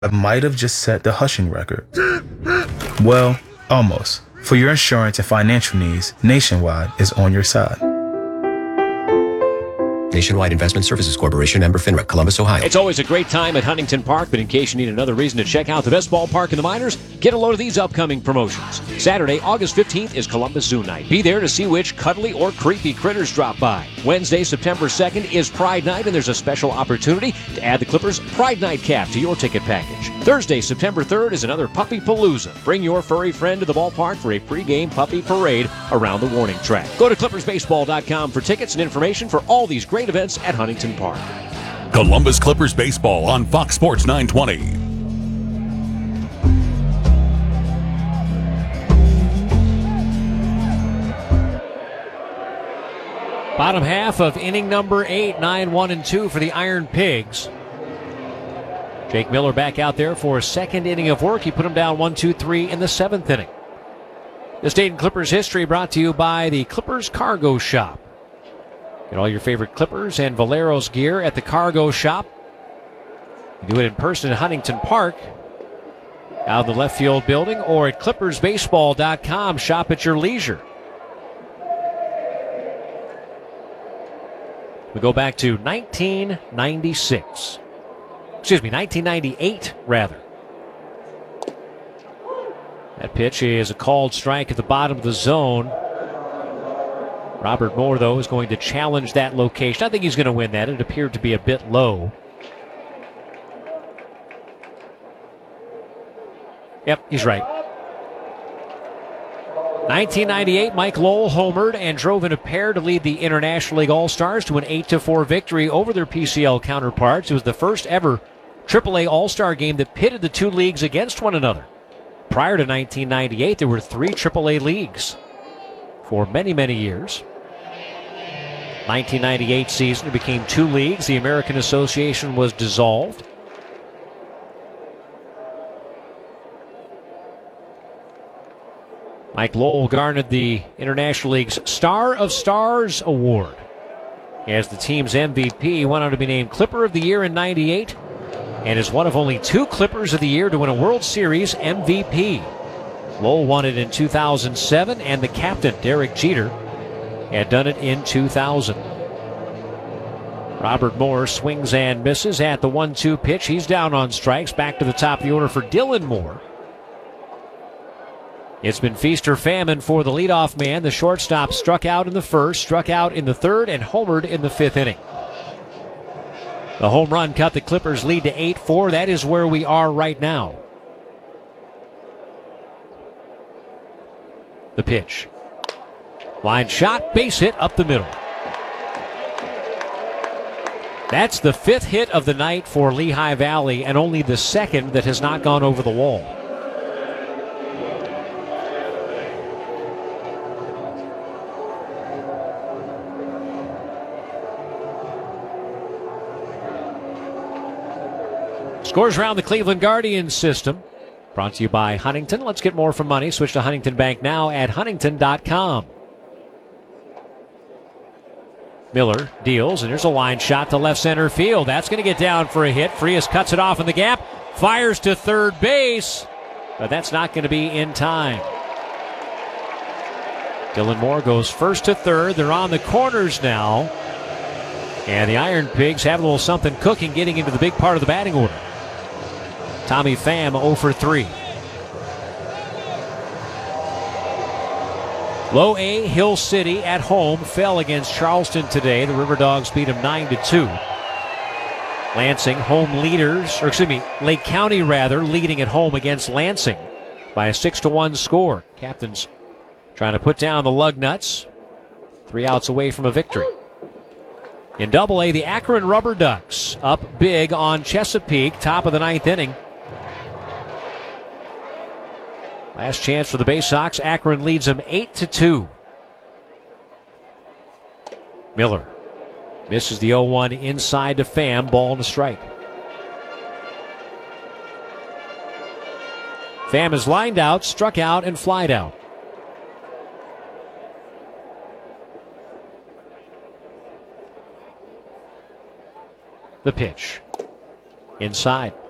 I might have just set the hushing record. Well, almost. For your insurance and financial needs, Nationwide is on your side. Nationwide Investment Services Corporation, member FINRA, Columbus, Ohio. It's always a great time at Huntington Park, but in case you need another reason to check out the best ballpark in the minors, get a load of these upcoming promotions. Saturday, August 15th is Columbus Zoo Night. Be there to see which cuddly or creepy critters drop by. Wednesday, September 2nd is Pride Night, and there's a special opportunity to add the Clippers Pride Night cap to your ticket package. Thursday, September 3rd is another Puppy Palooza. Bring your furry friend to the ballpark for a pregame puppy parade around the warning track. Go to ClippersBaseball.com for tickets and information for all these great events at Huntington Park. Columbus Clippers Baseball on Fox Sports 920. Bottom half of inning number 8, 9-1-2 for the Iron Pigs. Jake Miller back out there for a second inning of work. He put him down 1-2-3 in the 7th inning. This Dayton Clippers history brought to you by the Clippers Cargo Shop. Get all your favorite Clippers and Valero's gear at the Cargo Shop. You do it in person at Huntington Park, out of the left field building, or at ClippersBaseball.com. Shop at your leisure. We go back to 1996. Excuse me, 1998, rather. That pitch is a called strike at the bottom of the zone. Robert Moore, though, is going to challenge that location. I think he's going to win that. It appeared to be a bit low. Yep, he's right. 1998, Mike Lowell homered and drove in a pair to lead the International League All-Stars to an 8-4 victory over their PCL counterparts. It was the first ever AAA All-Star game that pitted the two leagues against one another. Prior to 1998, there were 3 AAA leagues for many, many years. 1998 season, it became 2 leagues. The American Association was dissolved. Mike Lowell garnered the International League's Star of Stars Award as the team's MVP. Went on to be named Clipper of the Year in '98 and is one of only 2 Clippers of the Year to win a World Series MVP. Lowell won it in 2007, and the captain, Derek Jeter, had done it in 2000. Robert Moore swings and misses at the 1-2 pitch. He's down on strikes. Back to the top of the order for Dylan Moore. It's been feast or famine for the leadoff man. The shortstop struck out in the first, struck out in the third, and homered in the 5th inning. The home run cut the Clippers' lead to 8-4. That is where we are right now. The pitch. Line shot, base hit up the middle. That's the 5th hit of the night for Lehigh Valley, and only the 2nd that has not gone over the wall. Scores around the Cleveland Guardians system. Brought to you by Huntington. Let's get more from money. Switch to Huntington Bank now at huntington.com. Miller deals, and there's a line shot to left center field. That's going to get down for a hit. Frias cuts it off in the gap. Fires to third base. But that's not going to be in time. Dylan Moore goes first to third. They're on the corners now. And the Iron Pigs have a little something cooking getting into the big part of the batting order. Tommy Pham 0 for 3. Low A, Hill City at home fell against Charleston today. The River Dogs beat them 9-2. Lansing, Lake County leading at home against Lansing by a 6-1 score. Captains trying to put down the Lugnuts. 3 outs away from a victory. In Double A, the Akron Rubber Ducks up big on Chesapeake, top of the 9th inning. Last chance for the Bay Sox. Akron leads them 8-2. Miller misses the 0-1 inside to Pham. Ball and a strike. Pham is lined out, struck out, and flied out. The pitch. Inside.